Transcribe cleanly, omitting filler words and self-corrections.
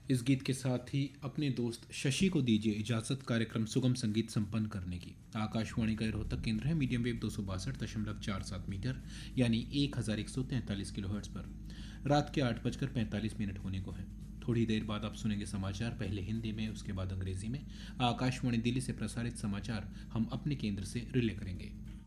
इस गीत के साथ ही अपने दोस्त शशि को दीजिए इजाज़त कार्यक्रम सुगम संगीत संपन्न करने की। आकाशवाणी का रोहतक केंद्र है मीडियम वेव 262.47 मीटर यानी 1143 किलोहर्ट्ज़ पर। रात के 8:45 होने को है। थोड़ी देर बाद आप सुनेंगे समाचार, पहले हिंदी में उसके बाद अंग्रेजी में। आकाशवाणी दिल्ली से प्रसारित समाचार हम अपने केंद्र से रिले करेंगे।